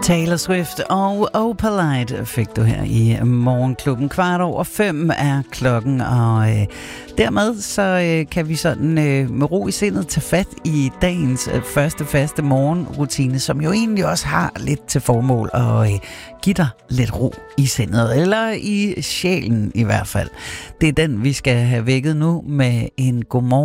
Taylor Swift og Opalite fik du her i morgenklubben. 5:15 er klokken, og dermed så kan vi sådan med ro i sindet tage fat i dagens første faste morgenrutine, som jo egentlig også har lidt til formål at give dig lidt ro i sindet, eller i sjælen i hvert fald. Det er den, vi skal have vækket nu med en godmorgen.